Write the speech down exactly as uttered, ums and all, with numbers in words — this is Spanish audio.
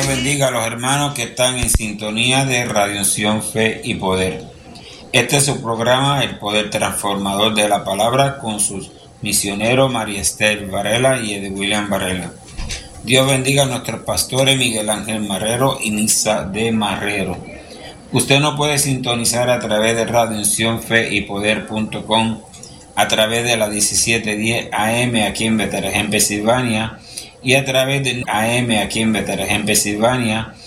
Bendiga a los hermanos que están en sintonía de Radio Unción, Fe y Poder. Este es su programa, El Poder Transformador de la Palabra, con sus misioneros María Esther Varela y Ed William Varela. Dios bendiga a nuestros pastores Miguel Ángel Marrero y Nisa de Marrero. Usted nos puede sintonizar a través de Radio Unción, Fe y Poder punto com, a través de la diecisiete diez A M aquí en Bethlehem, Pensilvania, y a través de A M aquí en Bethlehem, Pensilvania,